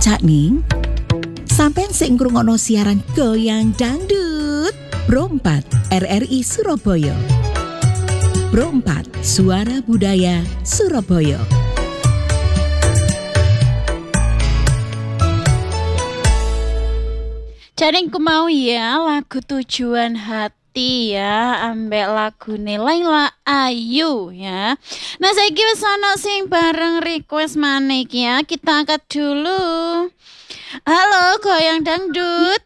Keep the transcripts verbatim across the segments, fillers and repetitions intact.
Cak Ning, sampean sing ngrungokno siaran Goyang Dangdut Pro empat R R I Surabaya. Pro empat Suara Budaya Surabaya. Jadi aku mau ya lagu Tujuan Hati ya, ambek lagune Laila Ayu ya. Nah saiki wis ana sing bareng request maneh iki ya. Kita angkat dulu. Halo Goyang Dangdut.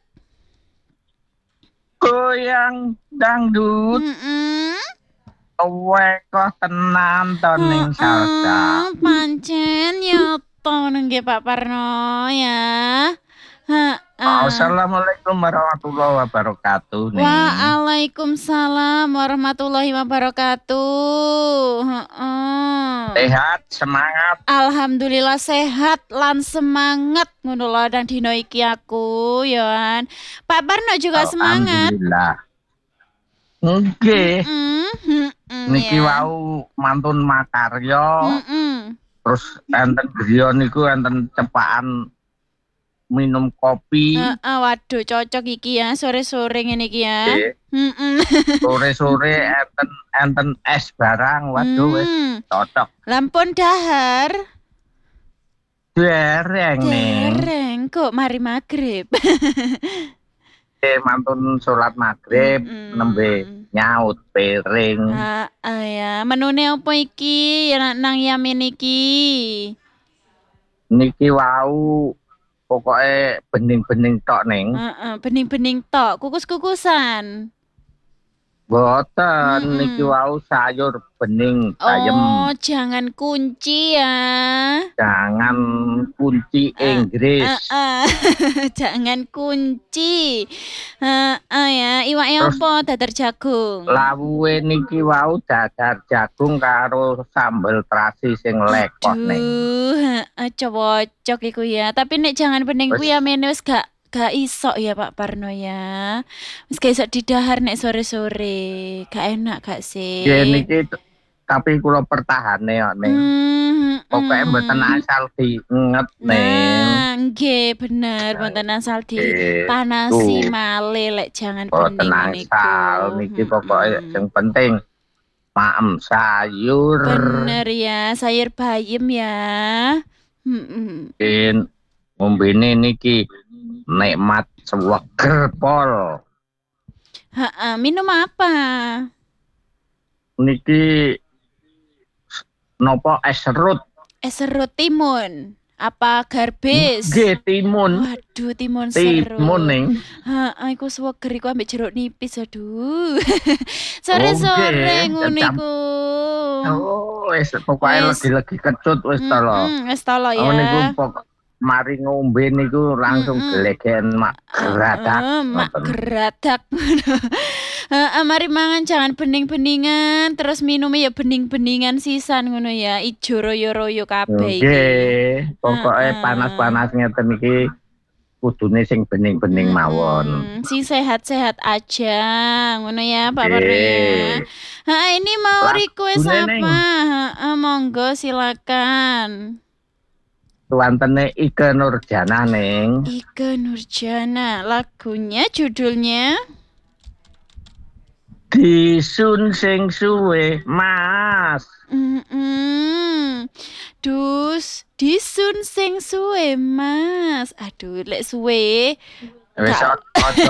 Goyang Dangdut. Heeh. Awek kok tenan to ning salsa. Pancen ya to nggih Pak Parno ya. Heeh. Assalamualaikum warahmatullahi wabarakatuh nih. Waalaikumsalam warahmatullahi wabarakatuh. Heeh. Sehat, semangat. Alhamdulillah sehat lan semangat ngono lho nang dino iki aku ya. Pak Parno juga semangat. Alhamdulillah. Nggih. Heeh. Niki wau mantun makarya. Heeh. Terus enten griya niku enten cepakan minum kopi. Heeh, waduh cocok iki ya sore-sore ngene iki ya. Heeh. Sore-sore enten enten es barang. Waduh wis cocok. Lampun dahar. Dereng nih. Dereng kok mari magrib. Eh mantun salat magrib nembe nyaut piring. Heeh ya, menune opo iki ya nang Yamin iki? Niki wau pokoke bening-bening tok ning. Heeh, bening-bening tok, kukus-kukusan. Boten niki wau sayur bening bayem. Oh, jangan kunci ya. Jangan kunci Inggris. Heeh. Jangan kunci. Heeh ya, iwake opo dadar jagung? Lawuhe niki wau dadar jagung karo sambel terasi sing lekot ning. Duh, heeh cocok iku ya. Tapi nek jangan bening ku ya mene wis gak gak iso ya Pak Parno ya. Wis gak iso didahar nek sore-sore. Gak enak gak sih? Nggih niki tapi kula pertahane kok ning. Pokoke mboten asal diinget ning. Nah, nggih bener mboten asal dipanasi malih lek jangan bening niku. Asal niki pokoke sing penting maem sayur. Bener ya, sayur bayem ya. Heeh. In ngombene niki nikmat seweger pol. Heeh, minum apa? Niki nopo es serut. Es serut timun. Apa garbis? Nggih timun. Waduh, timun serut. Timun ning. Heeh, iku seweger iku ambek jeruk nipis aduh. Sore-sore ngono iku. Oh, wis pokoke legi-legi kecut wis to lho. Heeh, wis to lho ya. Oh niku pokok mari ngombe niku langsung gelegen mak geradak. Mak geradak. Heeh, mari mangan jangan bening-beningan, terus minumnya ya bening-beningan sisan ngono ya, ijo royo-royo kabeh iki. Nggih, pokoke panas-panas ngeten iki kudune sing bening-bening mawon. Sing sehat-sehat aja, ngono ya Pak Parno ya. Heeh, ini mau request apa? Heeh, monggo silakan. Wantene Ike Nurjana ning. Ike Nurjana, lagunya judulnya Disun sing suwe, Mas. Mm-mm. Dus, disun sing suwe, Mas. Aduh, lek suwe. Wis